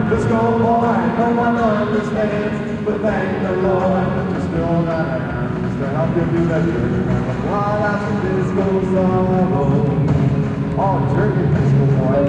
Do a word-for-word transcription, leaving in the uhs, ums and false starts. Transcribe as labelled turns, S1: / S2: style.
S1: Disco boy, no one understands, but thank the Lord that you still got hands to help you do that dirty kind of wild out the disco song. Oh, dirty disco.